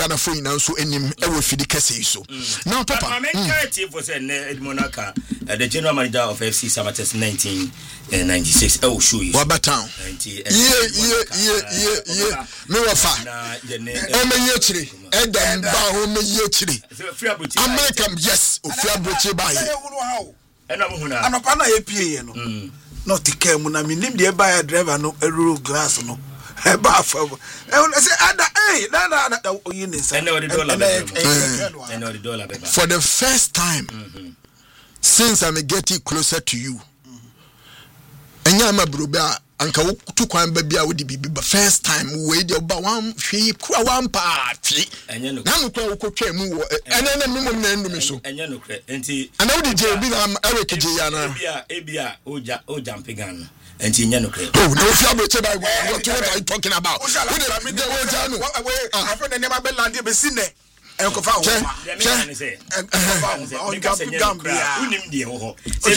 Ghana for in so enim e we fidi kese so. Now papa. My main character for say Edmonaka, the general manager of FC Samatex 1996. I will show you. What about town? Me wafa. O me yechiri. Edam ba o me yechiri. American yes, ofia broche ba ye. Anopa na APA no. Not the care mun na minim de buy driver no eruru glass no. E ba fa. E say ada na yin inside. For the first time since I'm getting closer to you. Enya ma broba anka wo tu kwan ba bia wo di bibi ba first time we dey ba wan hwe kura wan pa hwe enya no na no kwa wo kotwa mu wo ena na mmom na ndum so enya no kre enti ana wo di je bi na Eric je ya na ebia oja jampigan enti enya no kre oh no fi aboche ba what are you talking about wo dey wo ja no afa na nema be land be sine enkofa ho unim die ho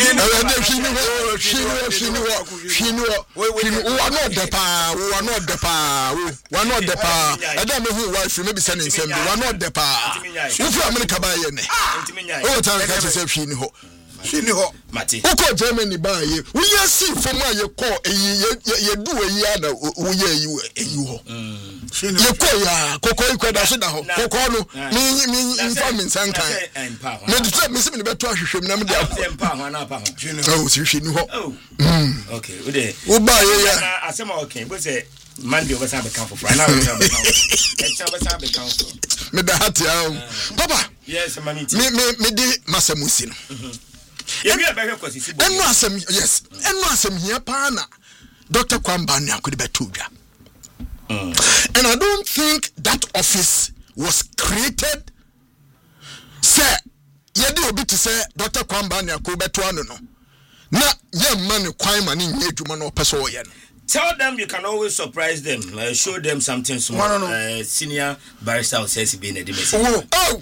Mati. Uko Germany ba ye. We see from where you call ye do a year na we you ho. Ye call ya koko ikweda so da ho. Koko no me informing sankan. Me dey me se me beto ahwehwem na me dey empa ho na pa ho. Oh, si hwe ni ho. Okay, we dey. Wo ba ye ya. Asema okay, but say Monday over Sabe camp for now we Sabe camp. Sabe camp. Me da hat ya. Papa. Yes, mami. Me dey masamusi no. Enu asem yes enu asem here pa na Dr. Kwamba ni akudi betudwa and I don't think that office was created say yede obi to say Dr. Kwamba ni akudi betu ano no na ye man kwan ma ni nye adwuma no pese wo ye no. Tell them you can always surprise them. Show them something small. Senior barrister says be in a dimension. Oh,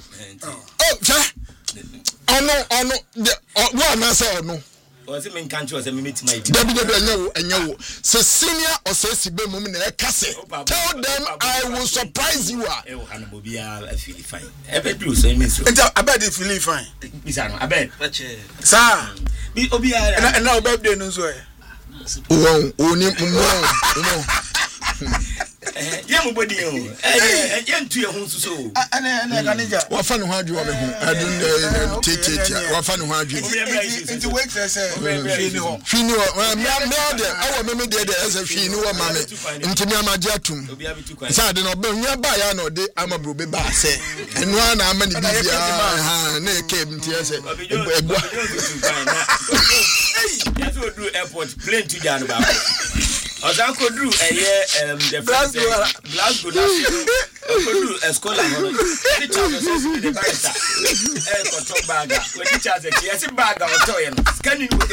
what I say no. Was it mean country was a minute my enyo so senior or says be mum na kase. Tell them I will surprise you. Feel fine. I bet you so mean so. I bet they feel fine. Bisano, I bet. Sir. Be obi and now birthday no so. Body yentu ye hu so ana kanija wa fa no hwadwe wa me hu adun tete wa fa no hwadwe into wait say fini ho me de awo me de ese fini wo ma me ntimi amaje atum sa de no ba nya ba ya no de amabro be ba se enu ana ama ni bibia ha na eke mti ese egbo ya so do airport plane to Jan ba Ozanko drew the Glasgow do a scholar the child the barrister control bag when the child yes bag or toy scanning with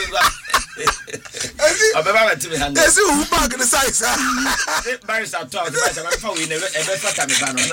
the to me hand there's who bag the size barrister talk the we never ever fat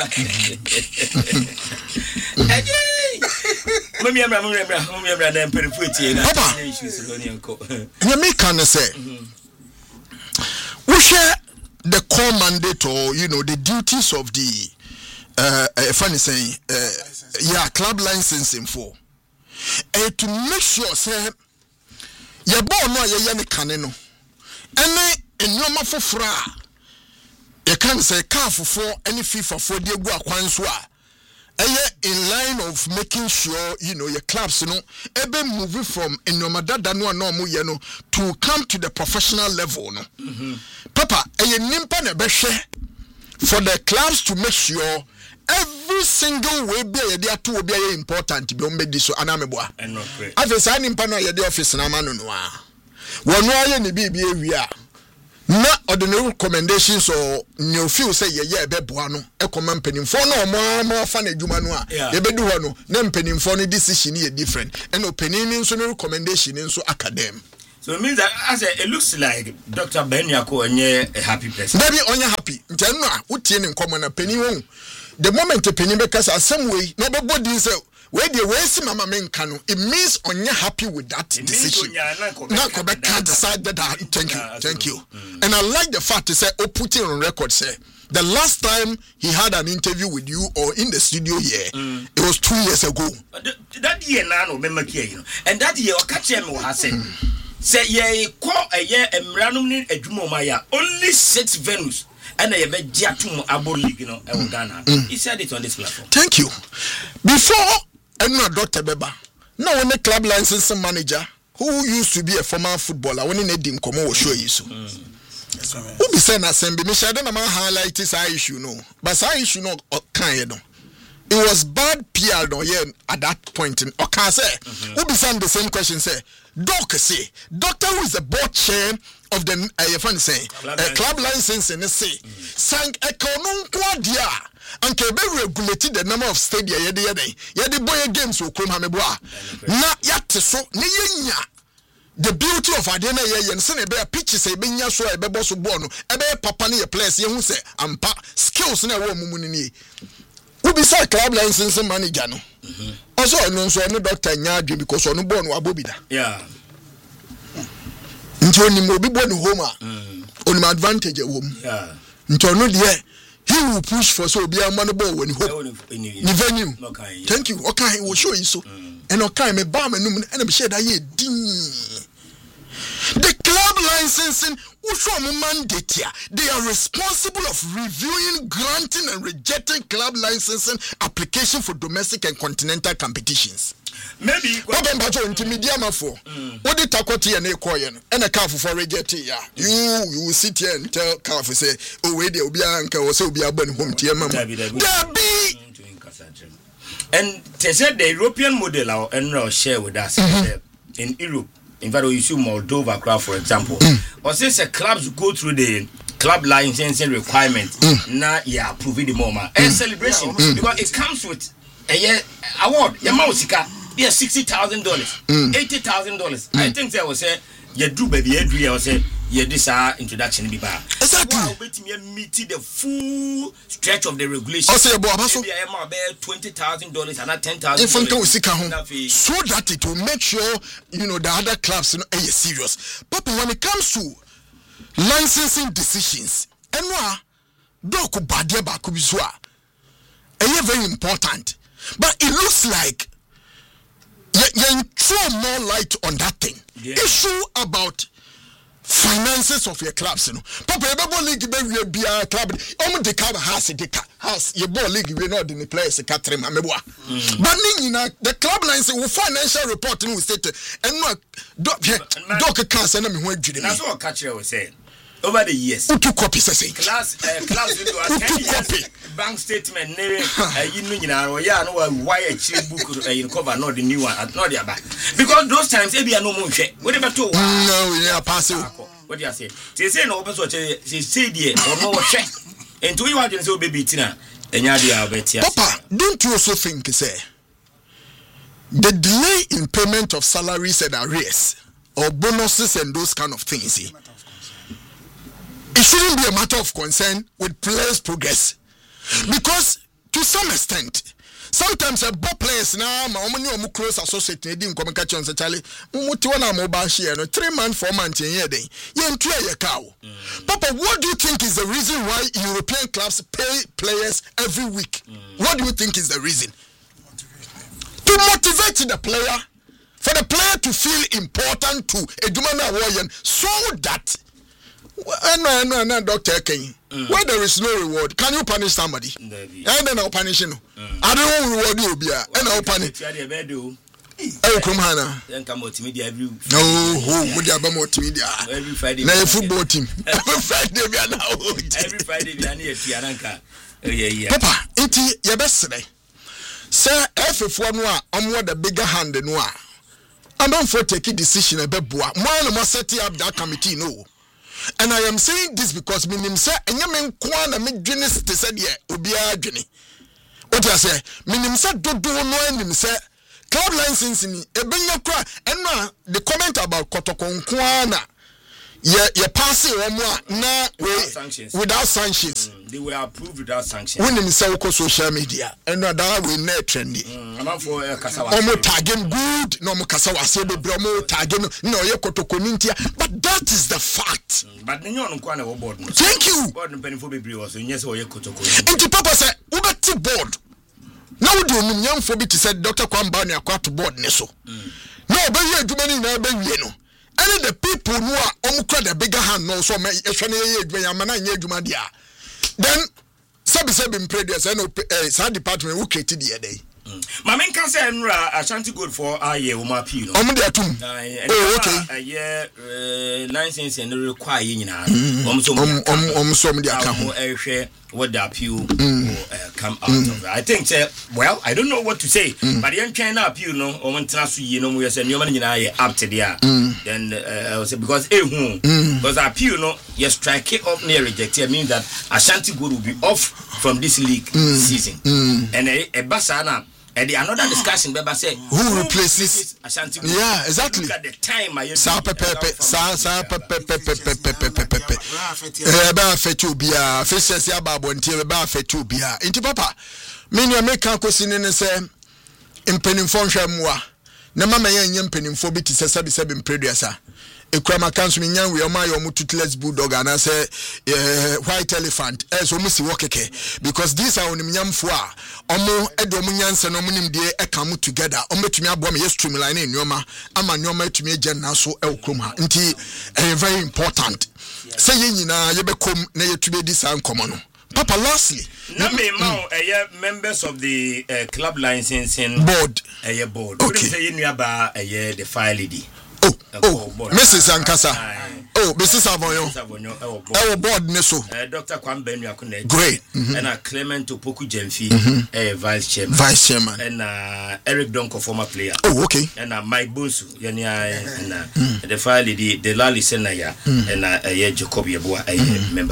me we share the core mandate or the duties of the funny saying club licensing for to make sure say your ball no ye ne kane no ene enyoma fofora you can say car for any FIFA for the gu akwan so in line of making sure your clubs ebe moving from enyomada no anom ye no to come to the professional level no papa nimpa na be for the clubs to make sure every single way be ye dey ato obi are important be on be so anameboa afisa nimpa na ye dey office na ma no no a wono aye ne bibia ewia na ordinary recommendations or new feel say ye beboa no e command penimfo no mo fa na adwuma no a ye bedu ho no na penimfo no decision ye different and opinion nso no recommendation nso academic. So it means that it looks like Dr. Benyako onye a happy person. Maybe onye happy. Ntenu a utie ne nkomo na penny won. The moment the penny because some way no body say where the way see mama menka no it means onye happy with that decision. Na ko be can't decide that. Thank you. And I like the fact to say put it on record say The last time he had an interview with you or in the studio here, it was 2 years ago. That year now, no, and that year, catch him was said. Say, ye call a year and random a Jumomaya, only 6 venues, and I have a Jatum Abo League, you know, Ghana. He said it on this platform. Thank you. Before, Dr. Beba, now when the club licensing manager who used to be a former footballer, when he need him come over show you so. Who be saying assembly? Me share them highlight this issue no, but this issue no kind no. It was bad PR no yeah at that point. Okay, say who be saying the same question? Say doctor who is the board chair of the club licensing say sank ekonom kwadia and can be regulated the number of stadia yedi boy games will come hameboa na yate so ne yenya. The beauty of Adena yen send a bear pitches a binya so a bebo so bono, a bear papa near place, you say, and skills in a woman. Who beside club licensing manager? Also, I know so no doctor Nyadi because on no born or Bobida. Yeah. Until you will be born home on my advantage at home. Yeah. Until no dear, he will push for so be a manable when you hope in venue. Thank you. Okay, will show you so. And okay, me bam and I'm sure that ye ding. The club licensing mandate here. They are responsible of reviewing, granting, and rejecting club licensing application for domestic and continental competitions. Maybe what about your intermediate for? What did Takoti and Ekoyan and a car for rejecting? Yeah, you will sit here and tell Kafu say, oh, wait, there will be uncle or so be a burn home to your mama. And they said the European model and share with us in Europe. In fact, you see Moldova crowd, for example. Or since the clubs go through the club licensing requirement, now yeah, approving the moment and celebration because it comes with a year award. Yamausika, yeah, $60,000, $80,000. I think they will say, you do baby, I will say. Yeah, this introduction be bad. Exactly. Wow, wait me meet the full stretch of the regulation. I say about maybe I am about $20,000 and not $10,000. So that it will make sure the other clubs are serious. But when it comes to licensing decisions, and doku badia bakubizwa, very important. But it looks like you throw more light on that thing. Yeah. Issue about finances of your clubs, Papa, your league be a club. The club has your ball league. We know the players Catherine Ameboa. But the club lines will financial reporting will state and not Doctor Cancer. That's what Catcher was saying. Over the years, who took copies? Class bank statement. You know, why a cheap book in cover, not the new one, not the back. Because those times, maybe I no more check. Whatever to no, yeah, pass it. What do you say? They say no, but she said, dear, or no check. And to you, I didn't say, baby, Tina, and Yadia, Betty. Papa, don't you also think, say, the delay in payment of salaries and arrears or bonuses and those kind of things, it shouldn't be a matter of concern with players' progress. Because to some extent, sometimes a ball players now, my only close associate didn't come and catch on the Charlie. 3 months, 4 months in year day. You cow. Papa, what do you think is the reason why European clubs pay players every week? What do you think is the reason? To motivate the player, for the player to feel important to a Dumana Warrior, so that. No, Dr. King. Where there is no reward, can you punish somebody? And then I'll punish you. I don't reward you, and I'll punish. Oh, come on. Then come multimedia every. No, who would have a multimedia? Every Friday. No, football team. Every Friday, we are now. Every Friday, we are near Tiaranka. Yeah. Papa, it's your best day. Sir, if one more, I'm what the bigger hand than one. I don't for take a decision about Boa. One must set up that committee, no. And I am saying this because minim say enyame nkwana me dwene said ye obia dwene. What I say, minim say dodo no anim say club licensing ebenya kra and the comment about Kotoko nkwana ye pass one na without sanctions. They were approved without sanctions. When him say ko social media and that we net trendy. Omo tagging good no mo kasa wase bebre omo tagging no ye kotokonintia, but that is the fact. But no nkwa na board no. Thank you. Board no penifo bebre was nyese wo ye kotokoni. Inti papa say ubeti board. Now we do nyamfo bi to say Dr. Kwamba na akwato board ne so. No be ye adwuma ni na be wie no. And the people who are the bigger hand no so me then sabi previous and department who created the day. Mamen can say Ashanti good for aye Uma Pino. Okay. License and require nyina. Some the account. What the appeal come out of that. I think well, I don't know what to say, but the China appeal no we say up to there. Then I was because because appeal no you strike it off near rejected means that Ashanti good will be off from this league season. And a Basana. And another discussion, Baba said, who replaces Ashanti? Yeah, exactly. Look at the time I Inti papa, many American question say, impening phone shamwa. Nama may impening for bit is a seven preducer. A crama comes me young, we are my toothless bulldog, and I say, white elephant, as almost walkeke, because these are on him yam foa, omo edomunians and omunim de e come together, omo to me abom yes streamline in Yoma, ama Yoma to me gen so el kroma, nti very important. Say yina yebekom na yetube this and common. Papa, lastly, members of the club licensing board. Board. Okay. Say you about the file lady. Mrs. Ankasa. Mrs. Avonyo. Board Neso. Dr. Kwambe Nyakune. Great. And Clement Opoku Jemfi, vice chairman. Vice chairman. And Eric Donko, former player. Oh, okay. And Mike Bosu, and the file lady, the Lali Senaya, and Jacob Yabua, a member.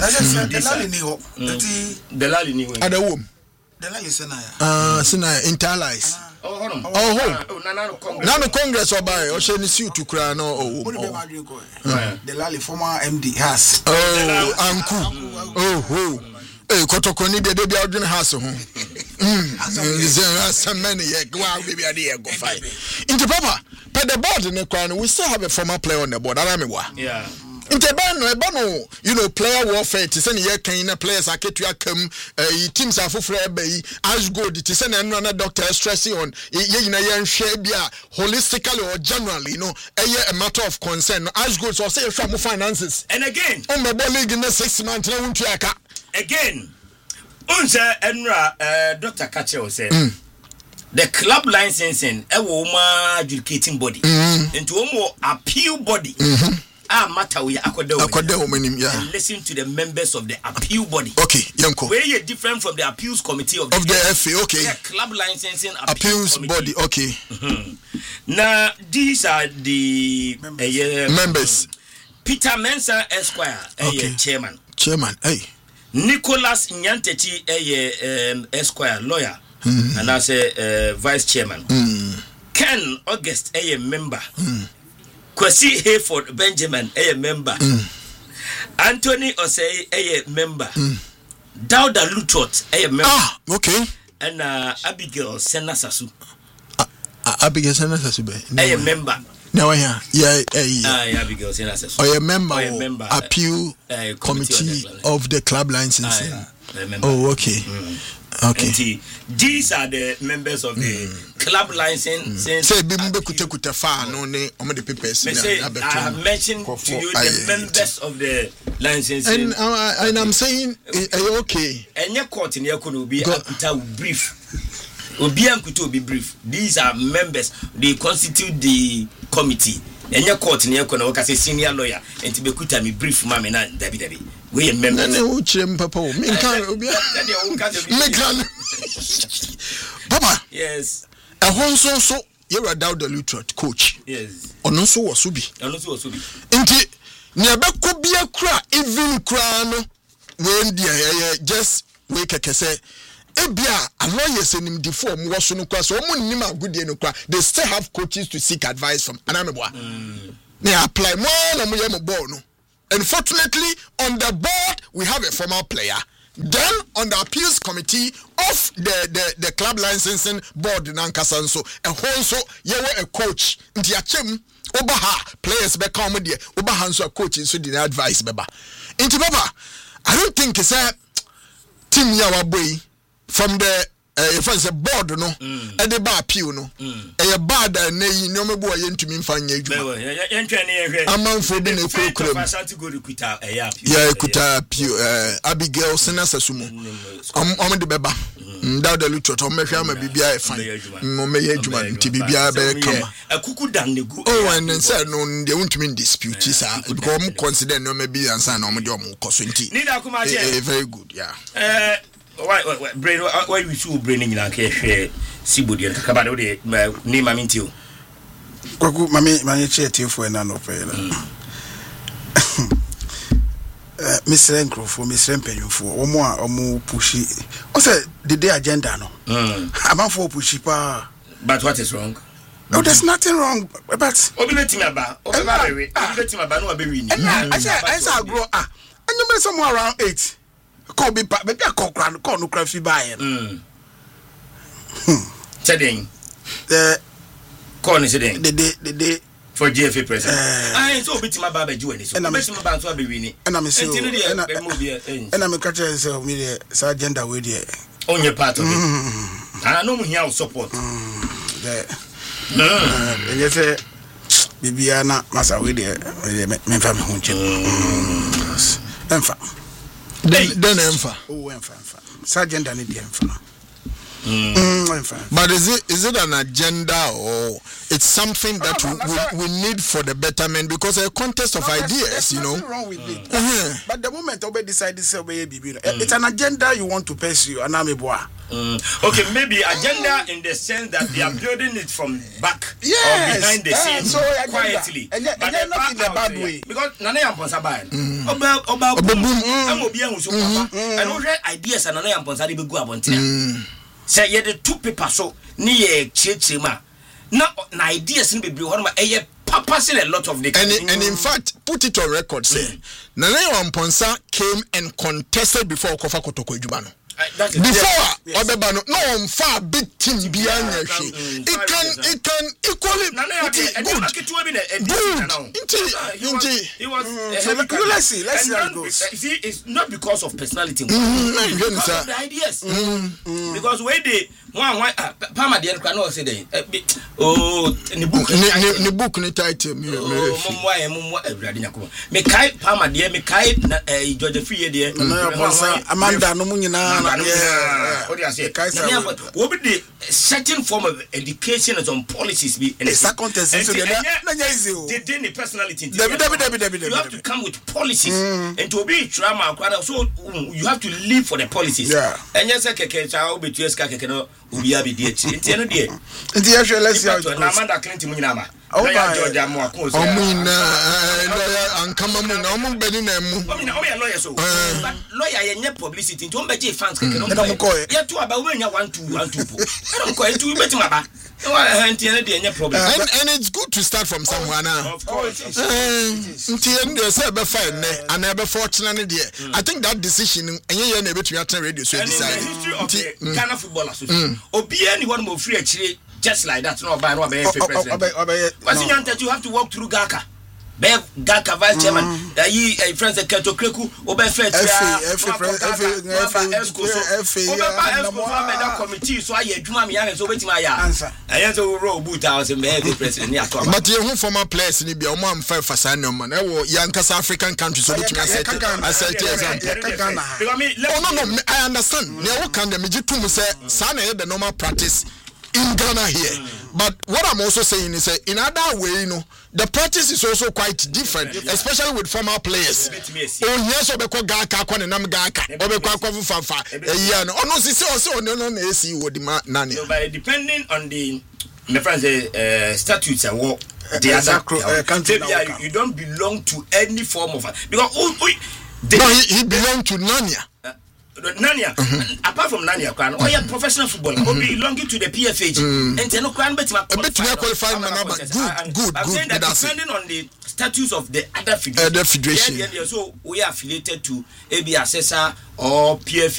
The Lali New. At the womb. The Lali Senaya. Interlies. Nano Congress or by or shall see to cry no. The Lali former MD has. Kotokoni de baby out in house. Some many go out, baby idea go fight. Into Papa, but the board in the crown, we still have a former player on the board. Yeah. Into player warfare to send ye can players are ketu come teams are for bay as good to send another doctor stressing on ye share bia holistically or generally a matter of concern as good so say from finances and again on my league in the 6 months again unse enra Dr. Kache said the club licensing a woman adjudicating body into a more appeal body matter we and listen to the members of the appeal body. Okay, Yanko. Where you different from the appeals committee of the FA. Okay. Yeah, club licensing appeals body. Okay. Now these are the members. Peter Mensah Esquire, chairman. Chairman, hey. Nicholas Nyantechi, Esquire, lawyer, and as a vice chairman. Ken August, member. Kwesi Hayford Benjamin, a member. Anthony Osei, a member. Dauda Lutot, a member. Okay. And Abigail Senasasu. Abigail Senasasu, a member. Now I hear. Abigail Senasasu. Or a member. Appeal committee of the club licensing. Oh, okay. Okay. These are the members of the club licensing. Say, Bimbe Fa, no, the papers. I have mentioned to you the members of the licensing. And I'm saying, okay. And your court in your could be brief. Obiankuto be brief. These are members. They constitute the committee. And your court in your corner, work as a senior lawyer, and to be cut me brief, mammy, and Debbie. We are members. Papa. Yes. A whole so you're a doubt the Lutrot coach. Yes. Or no so was Subi. Inti never could be a cry, even crown when dear just wake a case. Ebia, a lawyer send him deform was no class or money good no cry. They still have coaches to seek advice from Anamwa. They apply more than we am a bono. Unfortunately, on the board, we have a former player. Then, on the appeals committee of the club licensing board in Ankasanso, you were a coach. Ndiachem, Obaha, players be come there, Obahanso, a coach, and so the advice, Baba. Into Baba, I don't think it's a team Yawabwe from the if I say board no e de ba appeal no e bad na yi no me bo yentumi mfa nya adwuma amanfo bi na kokram kuta appeal Abigail Senasasumo de beba ndaw de lucho to mehwa ma bibia e fan mo me ye adwuma nti bibia be kama akuku dan negu and say no de wontumi dispute sa because mo consider no me bi ansa na mo de mo koso nti very good why brain why we should brain in na ke hwe sibodi en kakaba de ni mami ntio kwaku mami che tiefo na no pe Mr. Nkrofo Mr. Mpenyufo omo pushi o say the day agenda no amanfo pushi pa but what is wrong? No, there's nothing wrong, but obiletimaba no abewi ni I say grow and you somewhere around 8 call be maybe I call no craft buy Cheding the corner sitting the day for GFA president I so bitima baba ju ani so bitima ba so abewi ni and I'm saying and I'm catch yourself me the agenda we there only part of it I know we here support and you say Bibiana masa we there me fa me hu nche emfa then emfa sergeant and the emfa but is it an agenda or it's something that we need for the betterment because a contest of ideas, you know. Wrong with it. But the moment we decide this way, it's an agenda you want to pursue, and I'm okay, maybe agenda in the sense that they are building it from back or behind the scenes so quietly, and not in a bad way. Because Nana Yamponsa buy about I'm obian so and all ideas and Nana Yamponsa be go abontia. Say you the two people so near Chichima. Now ideas in be one passing a lot of the and in fact put it on record say Nana Yamponsa came and contested before Kofa Kotoko Ejubano. Before Obebano no far big team behind it can equally let's see how it goes. See, it's not because of personality, because of the ideas. Because when they one Palma the cannot say they in the book ni title me kai Palma the me kai George Free there Amanda no munyina what do you say? What be the certain form of education and some policies be in a contest so they didn't personality. You have to come with policies and to be drama so you have to live for the policies. And yes, keke cha obi tu eska keke no obi abi die chi. Nti eno die. Nti actually let's see how it goes. Na Amanda Clinton munyina ma. George Amoako so. Ankama mu na omo beni na mu. Omo lawyer so. But lawyer yenye publicity nti omo be fans keke no. Ye to aba we nya 1-2 po. I don't call it to betima ba. Problem. And it's good to start from somewhere now. Of course. I think that decision and you never to radio so decide. The history of the Ghana Football Association. Obi anyone will free actually just like that. No by president. You have to walk through Gaka. Gaka vice chairman. Friends at Keto Kreku, Obe Fred, committee, so I Juma Mian so waiting my answer. I answer row boot house and be president. But you former players in the Oman 5 for Sano man, young African countries, which I said, no, I understand. Now, can the Mijitum say, Sana the normal practice in Ghana here. But what I'm also saying is in other way, you know, the practice is also quite different, especially with former players. Oh yes, obeko Gaka kwane nam Gaka, obeko akwafu fafa. Oh no, see also no AC wo di nani. But depending on the friends statutes and what the other country, you don't belong to any form of because he belonged to Nania. Nania, apart from Nania, professional footballer, belonging to the PFH, and no crown bet my qualified man, good. I'm saying that depending on the status of the other federation. Federation. So we are affiliated to ABI Assessor or PFA.